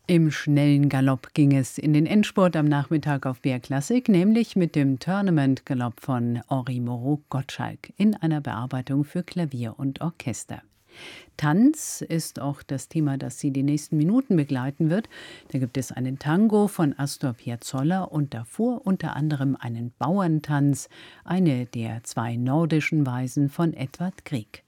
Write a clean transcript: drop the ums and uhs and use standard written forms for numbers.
Im schnellen Galopp ging es in den Endspurt am Nachmittag auf BR Classic, nämlich mit dem Tournament-Galopp von Henri Moreau-Gottschalk in einer Bearbeitung für Klavier und Orchester. Tanz ist auch das Thema, das Sie die nächsten Minuten begleiten wird. Da gibt es einen Tango von Astor Piazzolla und davor unter anderem einen Bauerntanz, eine der zwei nordischen Weisen von Edvard Grieg.